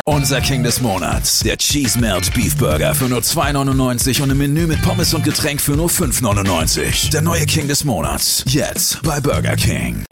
Unser King des Monats. Der Cheese Melt Beef Burger für nur 2,99 und im Menü mit Pommes und Getränk für nur 5,99. Der neue King des Monats. Jetzt bei Burger King.